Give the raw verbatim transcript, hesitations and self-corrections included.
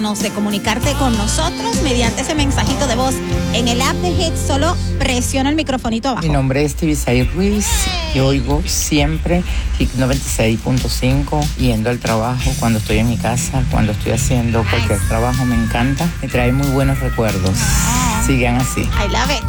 de comunicarte con nosotros mediante ese mensajito de voz en el app de Hit. Solo presiona el microfonito abajo. Mi nombre es Tibisay Ruiz y oigo siempre Hit noventa y seis punto cinco yendo al trabajo, cuando estoy en mi casa, cuando estoy haciendo cualquier trabajo. Me encanta, me trae muy buenos recuerdos. Sigan así. I love it.